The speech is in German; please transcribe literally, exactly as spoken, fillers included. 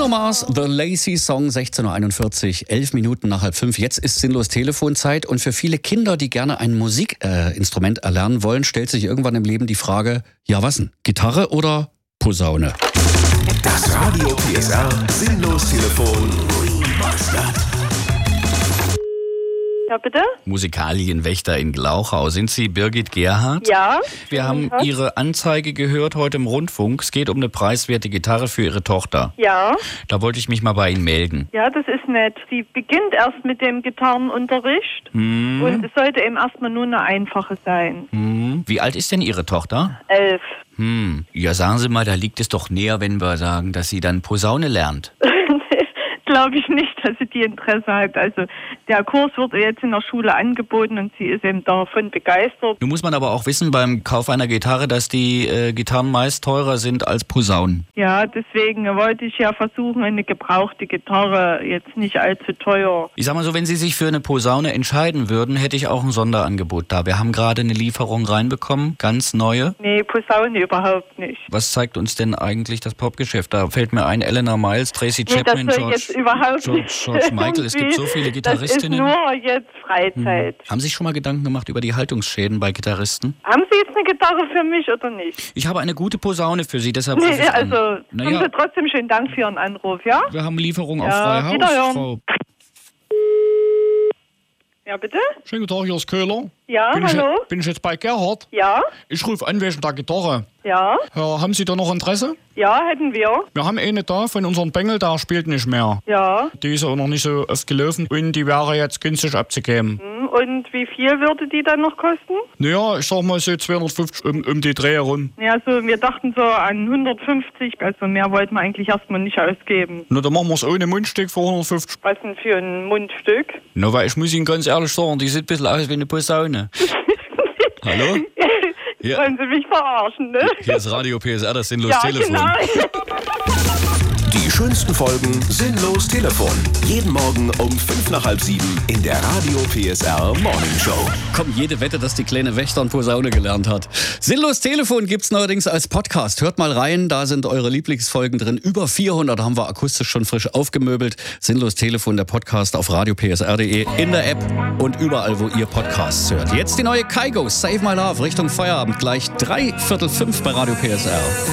Bruno Mars, The Lazy Song, sechzehn Uhr einundvierzig, elf Minuten nach halb fünf. Jetzt ist sinnlos Telefonzeit und für viele Kinder, die gerne ein Musikinstrument äh, erlernen wollen, stellt sich irgendwann im Leben die Frage, ja was denn, Gitarre oder Posaune? Das Radio P S R Sinnlos Telefon Remastered. Ja, bitte? Musikalienwächter in Glauchau. Sind Sie Birgit Gerhardt? Ja. Wir haben Was? Ihre Anzeige gehört heute im Rundfunk. Es geht um eine preiswerte Gitarre für Ihre Tochter. Ja. Da wollte ich mich mal bei Ihnen melden. Ja, das ist nett. Sie beginnt erst mit dem Gitarrenunterricht Hm. und es sollte eben erstmal nur eine einfache sein. Hm. Wie alt ist denn Ihre Tochter? Elf. Hm. Ja, sagen Sie mal, da liegt es doch näher, wenn wir sagen, dass sie dann Posaune lernt. Glaube ich nicht, dass sie die Interesse hat. Also der Kurs wird ihr jetzt in der Schule angeboten und sie ist eben davon begeistert. Nun muss man aber auch wissen beim Kauf einer Gitarre, dass die äh, Gitarren meist teurer sind als Posaunen. Ja, deswegen wollte ich ja versuchen, eine gebrauchte Gitarre jetzt nicht allzu teuer. Ich sag mal so, wenn Sie sich für eine Posaune entscheiden würden, hätte ich auch ein Sonderangebot da. Wir haben gerade eine Lieferung reinbekommen, ganz neue. Nee, Posaune überhaupt nicht. Was zeigt uns denn eigentlich das Popgeschäft? Da fällt mir ein, Eleanor Miles, Tracy Nee, Chapman, das soll George, jetzt überhaupt George, nicht. George Michael. Es gibt so viele Gitarristinnen. Das ist nur jetzt Freizeit. Haben Sie sich schon mal Gedanken gemacht über die Haltungsschäden bei Gitarristen? Haben Sie jetzt eine Gitarre für mich oder nicht? Ich habe eine gute Posaune für Sie, deshalb rufe Nee, ich an. also Naja. haben Sie trotzdem schönen Dank für Ihren Anruf, ja? Wir haben Lieferung auf Ja, freie Haus, wiederhören. Frau. Ja, bitte? Schönen guten Tag, hier ist Köhler. Ja, bin hallo? Ich, bin ich jetzt bei Gerhard? Ja, Ich rufe an wegen der Gitarre. ja, Ja, haben Sie da noch Interesse? ja, hätten wir. Wir haben eine da von unserem Bengel, der spielt nicht mehr. Ja. Die ist auch noch nicht so oft gelaufen und die wäre jetzt günstig abzugeben. Hm, Und wie viel würde die dann noch kosten? Naja, ich sag mal so zweihundertfünfzig um, um die Dreh herum. Ja, also wir dachten so an hundertfünfzig, also mehr wollten wir eigentlich erstmal nicht ausgeben. Na, dann machen wir es ohne Mundstück für hundertfünfzig. Was denn für ein Mundstück? Na, weil ich muss Ihnen ganz ehrlich sagen, die sieht ein bisschen aus wie eine Posaune. Hallo? Ja. Wollen Sie mich verarschen, ne? Hier ist Radio P S R, das sinnlos Ja, Telefon. genau. Die schönsten Folgen Sinnlos Telefon. Jeden Morgen um fünf nach halb sieben in der Radio P S R Morning Show. Komm, jede Wette, dass die kleine Wächter Posaune gelernt hat. Sinnlos Telefon gibt's neuerdings als Podcast. Hört mal rein, da sind eure Lieblingsfolgen drin. Über vierhundert haben wir akustisch schon frisch aufgemöbelt. Sinnlos Telefon, der Podcast auf radio p s r punkt d e, in der App und überall, wo ihr Podcasts hört. Jetzt die neue Kygo, Save My Love, Richtung Feierabend. Gleich drei Viertel fünf bei Radio P S R.